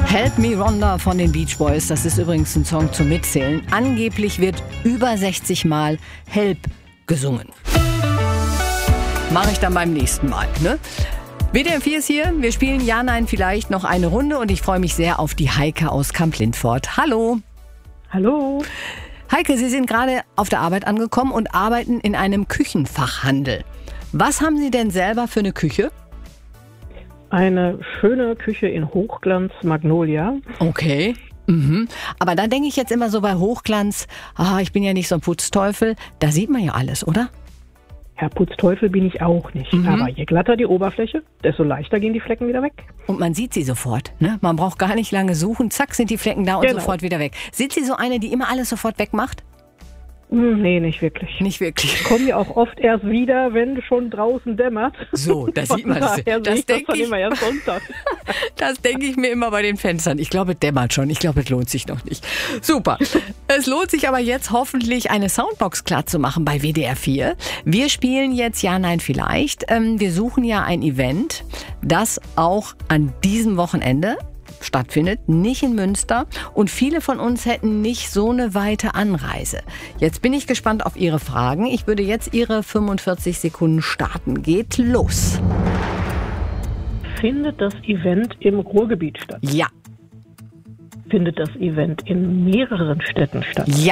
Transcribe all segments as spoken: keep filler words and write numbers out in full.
Help Me Rhonda von den Beach Boys, das ist übrigens ein Song zum Mitzählen. Angeblich wird über sechzig Mal Help gesungen. Mache ich dann beim nächsten Mal, ne? W D R vier ist hier, wir spielen Ja, Nein, vielleicht noch eine Runde und ich freue mich sehr auf die Heike aus Kamp-Lintfort. Hallo. Hallo. Heike, Sie sind gerade auf der Arbeit angekommen und arbeiten in einem Küchenfachhandel. Was haben Sie denn selber für eine Küche? Eine schöne Küche in Hochglanz Magnolia. Okay. Mhm. Aber da denke ich jetzt immer so bei Hochglanz, ah, ich bin ja nicht so ein Putzteufel, da sieht man ja alles, oder? Herr Putzteufel bin ich auch nicht. Mhm. Aber je glatter die Oberfläche, desto leichter gehen die Flecken wieder weg. Und man sieht sie sofort, ne? Man braucht gar nicht lange suchen, zack, sind die Flecken da und Genau. sofort wieder weg. Sind Sie so eine, die immer alles sofort wegmacht? Hm, nee, nicht wirklich. Nicht wirklich. Ich komme ja auch oft erst wieder, wenn schon draußen dämmert. So, da sieht man das. Von daher sehe Das ich das denke dann ich, immer erst Sonntag. das denke ich mir immer bei den Fenstern. Ich glaube, es dämmert schon. Ich glaube, es lohnt sich noch nicht. Super. Es lohnt sich aber jetzt hoffentlich eine Soundbox klar zu machen bei W D R vier. Wir spielen jetzt Ja, Nein, vielleicht. Ähm, wir suchen ja ein Event, das auch an diesem Wochenende stattfindet, nicht in Münster. Und viele von uns hätten nicht so eine weite Anreise. Jetzt bin ich gespannt auf Ihre Fragen. Ich würde jetzt Ihre fünfundvierzig Sekunden starten. Geht los. Findet das Event im Ruhrgebiet statt? Ja. Findet das Event in mehreren Städten statt? Ja.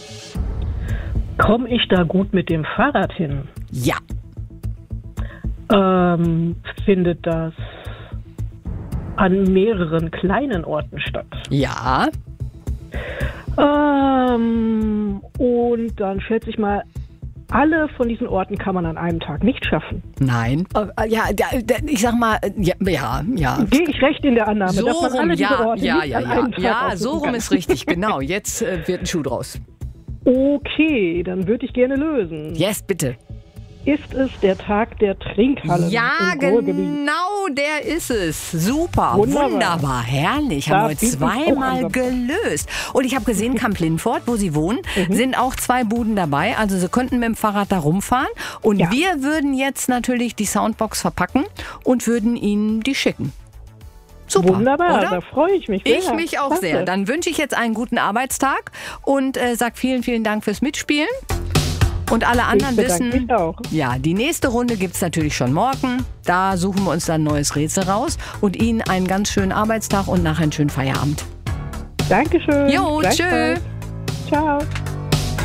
Komme ich da gut mit dem Fahrrad hin? Ja. Ähm, findet das an mehreren kleinen Orten statt? Ja. Ähm, und dann schätze ich mal, alle von diesen Orten kann man an einem Tag nicht schaffen. Nein. Äh, ja, da- da- ich sag mal, äh, ja, ja. ja. Gehe ich recht in der Annahme, So dass man rum, alle diese ja, Orte ja, nicht ja, an ja. einem Tag Ja, aussuchen so rum kann. ist richtig, genau. Jetzt äh, wird ein Schuh draus. Okay, dann würde ich gerne lösen. Yes, bitte. Ist es der Tag der Trinkhallen Ja, im Ruhrgebiet? genau, der ist es. Super, Wunderbar. wunderbar, herrlich. Da Haben wir bieten zweimal auch an. gelöst. Und ich habe gesehen, Kamp-Lintfort, wo Sie wohnen, Mhm. sind auch zwei Buden dabei. Also Sie könnten mit dem Fahrrad da rumfahren. Und Ja. wir würden jetzt natürlich die Soundbox verpacken und würden Ihnen die schicken. Super, Wunderbar, oder? da freue ich mich sehr. Ich mich auch Danke. sehr. Dann wünsche ich jetzt einen guten Arbeitstag und äh, sag vielen, vielen Dank fürs Mitspielen. Und alle anderen ich bedanke wissen, mich auch. ja, die nächste Runde gibt's natürlich schon morgen. Da suchen wir uns dann ein neues Rätsel raus und Ihnen einen ganz schönen Arbeitstag und nachher einen schönen Feierabend. Dankeschön. Jo, tschö. Gleichfalls. Ciao.